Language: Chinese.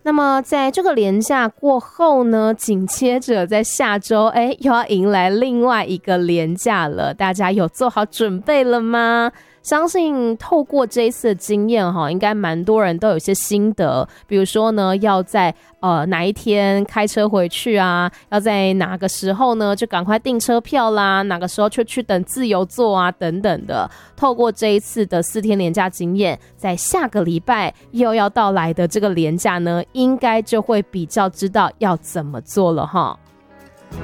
那么在这个连假过后呢，紧接着在下周又要迎来另外一个连假了，大家有做好准备了吗？相信透过这一次的经验应该蛮多人都有些心得，比如说呢，要在哪一天开车回去啊，要在哪个时候呢就赶快订车票啦，哪个时候就去等自由座啊等等的。透过这一次的4天连假经验，在下个礼拜又要到来的这个连假呢，应该就会比较知道要怎么做了齁。